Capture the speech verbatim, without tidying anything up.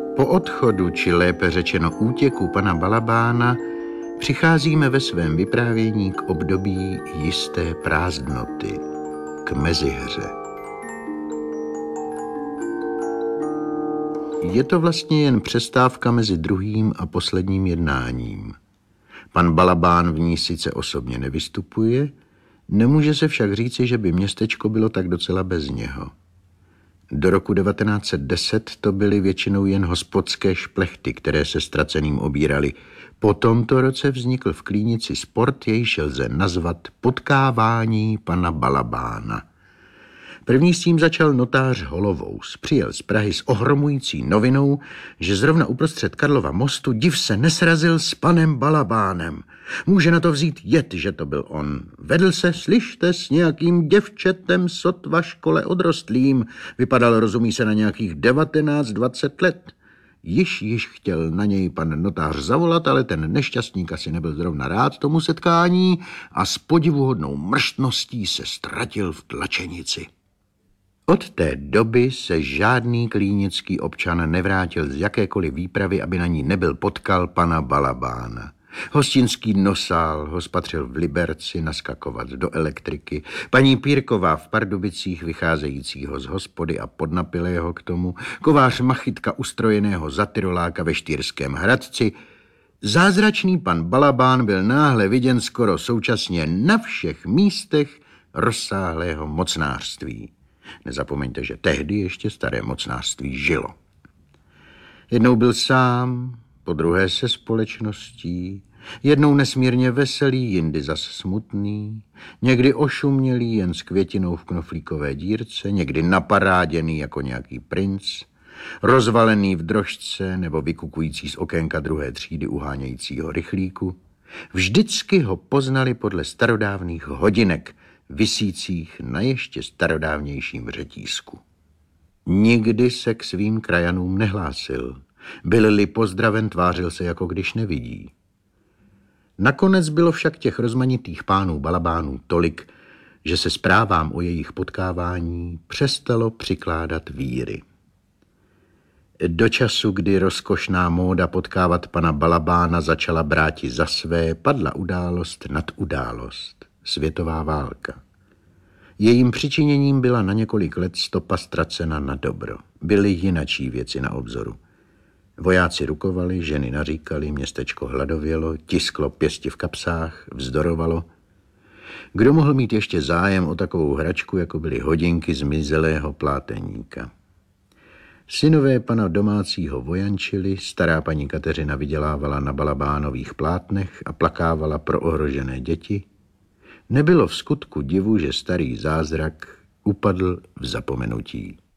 Po odchodu, či lépe řečeno útěku pana Balabána, přicházíme ve svém vyprávění k období jisté prázdnoty, k mezihře. Je to vlastně jen přestávka mezi druhým a posledním jednáním. Pan Balabán v ní sice osobně nevystupuje, nemůže se však říci, že by městečko bylo tak docela bez něho. Do roku devatenáct set deset to byly většinou jen hospodské šplechty, které se ztraceným obírali. Po tomto roce vznikl v Klínici sport, jejž lze nazvat potkávání pana Balabána. První s tím začal notář Holovous. Přijel z Prahy s ohromující novinou, že zrovna uprostřed Karlova mostu div se nesrazil s panem Balabánem. Může na to vzít jed, že to byl on. Vedl se, slyšte, s nějakým děvčetem sotva škole odrostlým. Vypadal, rozumí se, na nějakých devatenáct dvacet let. Již již chtěl na něj pan notář zavolat, ale ten nešťastník asi nebyl zrovna rád tomu setkání a s podivuhodnou mrštností se ztratil v tlačenici. Od té doby se žádný klínický občan nevrátil z jakékoliv výpravy, aby na ní nebyl potkal pana Balabána. Hostinský nosál ho spatřil v Liberci naskakovat do elektriky, paní Pírková v Pardubicích vycházejícího z hospody a podnapilého k tomu, kovář Machytka ustrojeného za tyroláka ve Štýrském Hradci. Zázračný pan Balabán byl náhle viděn skoro současně na všech místech rozsáhlého mocnářství. Nezapomeňte, že tehdy ještě staré mocnářství žilo. Jednou byl sám, po druhé se společností, jednou nesmírně veselý, jindy zas smutný, někdy ošumělý jen s květinou v knoflíkové dírce, někdy naparáděný jako nějaký princ, rozvalený v drožce nebo vykukující z okénka druhé třídy uhánějícího rychlíku. Vždycky ho poznali podle starodávných hodinek, visících na ještě starodávnějším řetízku. Nikdy se k svým krajanům nehlásil. Byl-li pozdraven, tvářil se, jako když nevidí. Nakonec bylo však těch rozmanitých pánů Balabánů tolik, že se zprávám o jejich potkávání přestalo přikládat víry. Do času, kdy rozkošná móda potkávat pana Balabána začala bráti za své, padla událost nad událost. Světová válka. Jejím přičiněním byla na několik let stopa ztracena na dobro. Byly jinačí věci na obzoru. Vojáci rukovali, ženy naříkali, městečko hladovělo, tisklo pěsti v kapsách, vzdorovalo. Kdo mohl mít ještě zájem o takovou hračku, jako byly hodinky zmizelého pláteníka? Synové pana domácího vojančili, stará paní Kateřina vydělávala na Balabánových plátnech a plakávala pro ohrožené děti. Nebylo v skutku divu, že starý zázrak upadl v zapomenutí.